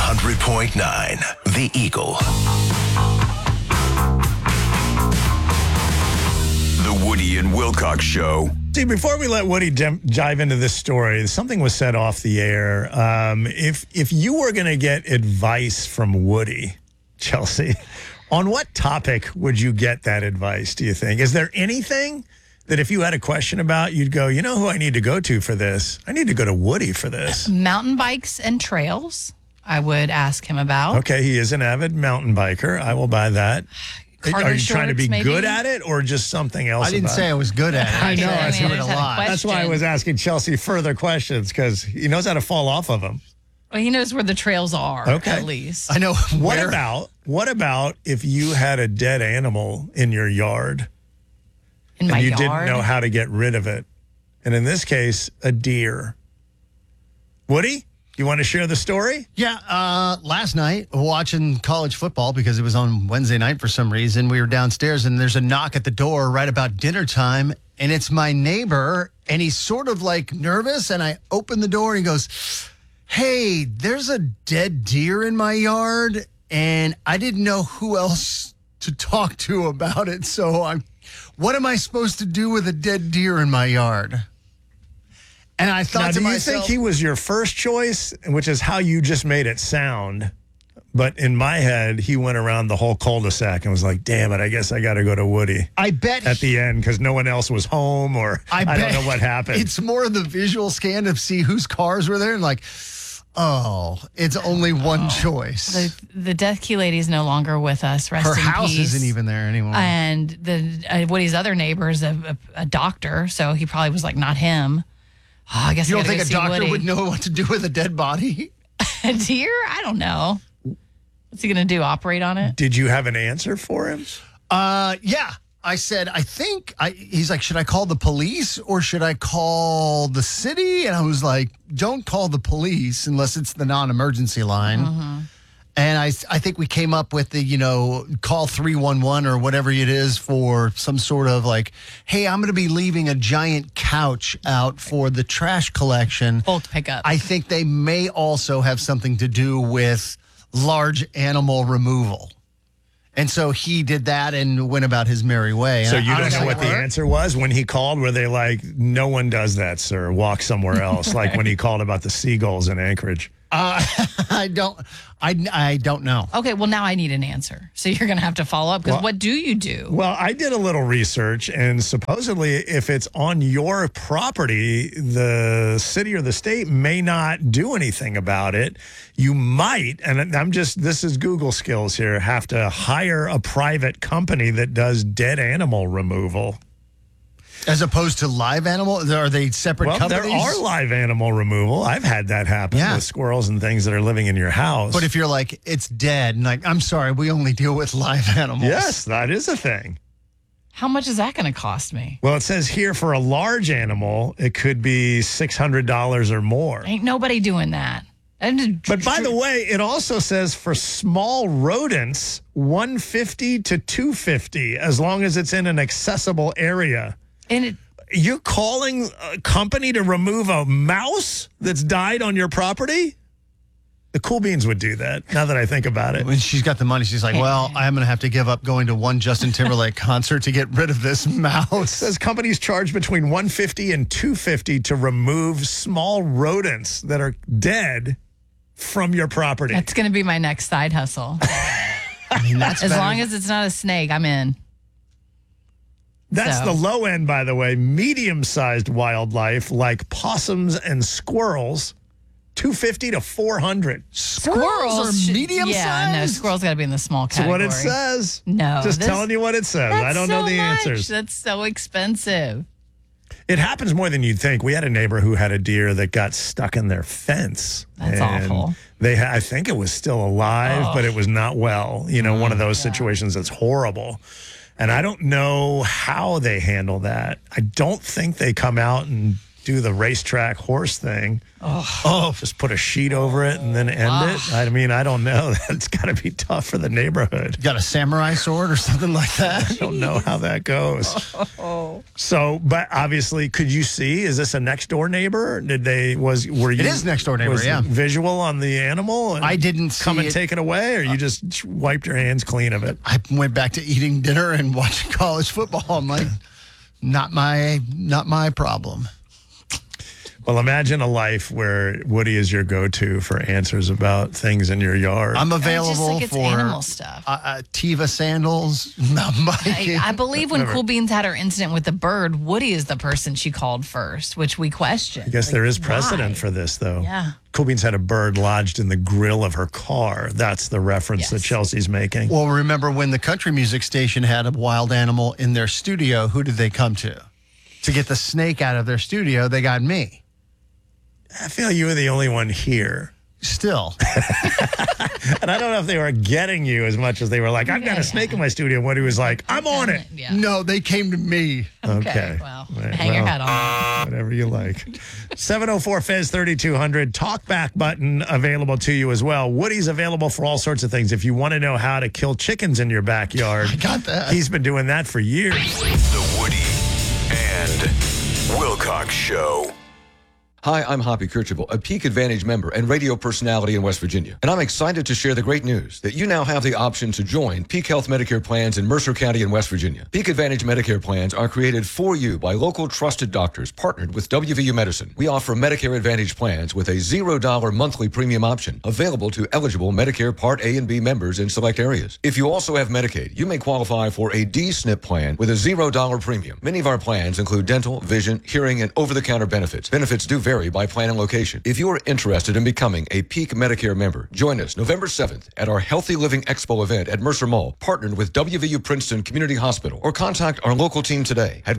100.9 The Eagle. The Woody and Wilcox Show. See, before we let Woody dive into this story, something was said off the air. If you were going to get advice from Woody, Chelsea, on what topic would you get that advice, do you think? Is there anything that if you had a question about, you'd go, you know who I need to go to for this? I need to go to Woody for this. Mountain bikes and trails, I would ask him about. Okay, he is an avid mountain biker. I will buy that. Cargo Are you trying to be shorts, good maybe? at it or just something else? I didn't say I was good at it. I know. I I mean, do I it just a had a lot. That's why I question. was asking Chelsea further questions, because he knows how to fall off of them. Well, he knows where the trails are, Okay. at least. I know What where. about if you had a dead animal in your yard In and my you yard. didn't know how to get rid of it? And in this case, a deer. Woody, you want to share the story? Yeah, last night watching college football because it was on Wednesday night for some reason. We were downstairs and there's a knock at the door right about dinner time, and it's my neighbor, and he's sort of like nervous. And I open the door and he goes, "Hey, there's a dead deer in my yard, and I didn't know who else to talk to about it. So what am I supposed to do with a dead deer in my yard?" And I thought Now, to do you myself, think he was your first choice, which is how you just made it sound? But in my head, he went around the whole cul-de-sac and was like, damn it, I guess I got to go to Woody I bet at the end because no one else was home, or I don't know what happened. It's more of the visual scan to see whose cars were there and like, oh, it's only one choice. The Death Key lady is no longer with us. Rest Her in house peace. isn't even there anymore. And Woody's other neighbor is a doctor, so he probably was like, not him. Oh, I guess you I don't gotta think go a see doctor Woody. would know what to do with a dead body? A deer? I don't know. What's he going to do? Operate on it? Did you have an answer for him? Yeah. I said, he's like, should I call the police or should I call the city? And I was like, don't call the police unless it's the non-emergency line. Mm-hmm. And I think we came up with the, call 311 or whatever it is for some sort of like, hey, I'm going to be leaving a giant couch out for the trash collection. Bulk pickup. I think they may also have something to do with large animal removal. And so he did that and went about his merry way. So And you I don't know was what like, the answer was when he called? Were they like, no one does that, sir, walk somewhere else? Like when he called about the seagulls in Anchorage. I don't know. Okay, well, now I need an answer. So you're going to have to follow up, because what do you do? Well, I did a little research, and supposedly if it's on your property, the city or the state may not do anything about it. You might, and this is Google skills here, have to hire a private company that does dead animal removal. As opposed to live animal? Are they separate Well, companies? there are live animal removal. I've had that happen with squirrels and things that are living in your house. But if you're like, it's dead, and like, I'm sorry, we only deal with live animals. Yes, that is a thing. How much is that going to cost me? Well, it says here for a large animal, it could be $600 or more. Ain't nobody doing that. But by the way, it also says for small rodents, $150 to $250, as long as it's in an accessible area. And You're calling a company to remove a mouse that's died on your property? The Cool Beans would do that, now that I think about it. When she's got the money, she's like, well, I'm going to have to give up going to one Justin Timberlake concert to get rid of this It mouse. says companies charge between $150 and $250 to remove small rodents that are dead from your property. that's going to be my next side hustle. I mean, that's As better. long as it's not a snake, I'm in. That's So. the low end, by the way. Medium-sized wildlife like possums and squirrels, $250 to $400. Squirrels are should- medium Yeah, no, sized? squirrels got to be in the small That's category. what it says. No, Just this- telling you what it says. I don't know so the much. answers. That's so expensive. It happens more than you'd think. We had a neighbor who had a deer that got stuck in their fence. That's And awful. I think it was still alive, but it was not well. One of those situations that's horrible. And I don't know how they handle that. I don't think they come out and do the racetrack horse thing. Just put a sheet over it and then end it. I mean, I don't know. That's got to be tough for the neighborhood. You got a samurai sword or something like that? I don't know how that goes. So, but obviously, could you see? Is this a next door neighbor? Were you? It is next door neighbor. Was Yeah. Visual on the animal. And I didn't see come and it. take it away, or you just wiped your hands clean of it. I went back to eating dinner and watching college football. I'm like, not my problem. Well, imagine a life where Woody is your go-to for answers about things in your yard. I'm Just available like it's for animal stuff. Tiva sandals, mountain biking. I believe when Cool Beans had her incident with the bird, Woody is the person she called first, which we questioned. I guess there is precedent why? for this, though. Yeah. Cool Beans had a bird lodged in the grill of her car. That's the reference that Yes. Chelsea's making. Well, remember when the country music station had a wild animal in their studio, who did they come to? To get the snake out of their studio, they got me. I feel you were the only one here. Still. And I don't know if they were getting you as much as they were like, I've got a snake in my studio. And Woody was like, I'm on it. Yeah. No, they came to me. Okay. Well, Right, hang your well, hat on. Whatever you like. 704-FEZ-3200. Talkback button available to you as well. Woody's available for all sorts of things. If you want to know how to kill chickens in your backyard, I got that. He's been doing that for years. The Woody and Wilcox Show. Hi, I'm Hoppy Kercheval, a Peak Advantage member and radio personality in West Virginia. And I'm excited to share the great news that you now have the option to join Peak Health Medicare plans in Mercer County in West Virginia. Peak Advantage Medicare plans are created for you by local trusted doctors partnered with WVU Medicine. We offer Medicare Advantage plans with a $0 monthly premium option available to eligible Medicare Part A and B members in select areas. If you also have Medicaid, you may qualify for a D-SNP plan with a $0 premium. Many of our plans include dental, vision, hearing, and over-the-counter benefits. Benefits do vary by plan and location. If you are interested in becoming a Peak Medicare member, join us November 7th at our Healthy Living Expo event at Mercer Mall, partnered with WVU Princeton Community Hospital, or contact our local team today at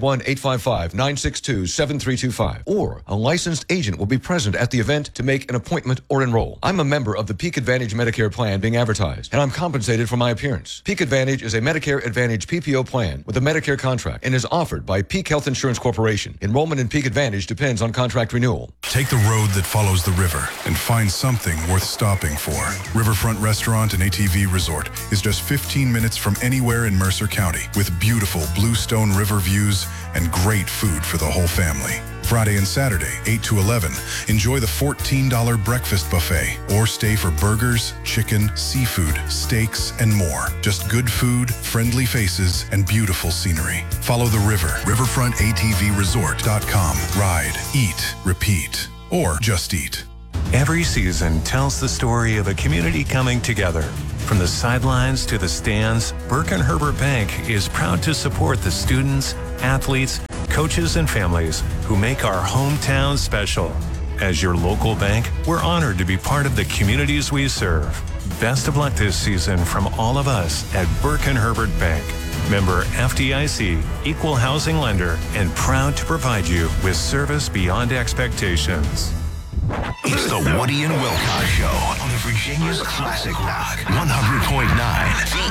1-855-962-7325, or a licensed agent will be present at the event to make an appointment or enroll. I'm a member of the Peak Advantage Medicare plan being advertised, and I'm compensated for my appearance. Peak Advantage is a Medicare Advantage PPO plan with a Medicare contract and is offered by Peak Health Insurance Corporation. Enrollment in Peak Advantage depends on contract renewal. Take the road that follows the river and find something worth stopping for. Riverfront Restaurant and ATV Resort is just 15 minutes from anywhere in Mercer County, with beautiful Bluestone River views and great food for the whole family. Friday and Saturday, 8 to 11, enjoy the $14 breakfast buffet or stay for burgers, chicken, seafood, steaks, and more. Just good food, friendly faces, and beautiful scenery. Follow the river, riverfrontatvresort.com. Ride, eat, repeat, or just eat. Every season tells the story of a community coming together. From the sidelines to the stands, Burke and Herbert Bank is proud to support the students, athletes, coaches, and families who make our hometown special. As your local bank, we're honored to be part of the communities we serve. Best of luck this season from all of us at Burke and Herbert Bank. Member FDIC, equal housing lender, and proud to provide you with service beyond expectations. It's the Woody and Wilcox Show on the Virginia's Classic Rock 100.9.